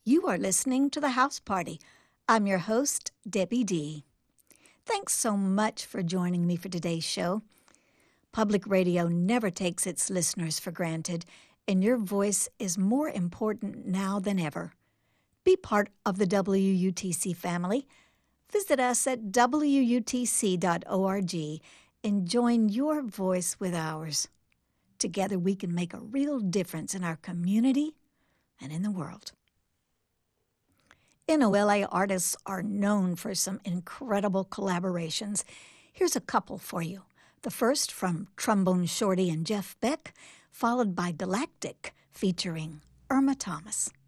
You are listening to The House Party. I'm your host, Debbie D. Thanks so much for joining me for today's show. Public radio never takes its listeners for granted, and your voice is more important now than ever. Be part of the WUTC family. Visit us at WUTC.org and join your voice with ours. Together we can make a real difference in our community and in the world. NOLA artists are known for some incredible collaborations. Here's a couple for you. The first from Trombone Shorty and Jeff Beck, followed by Galactic featuring Irma Thomas.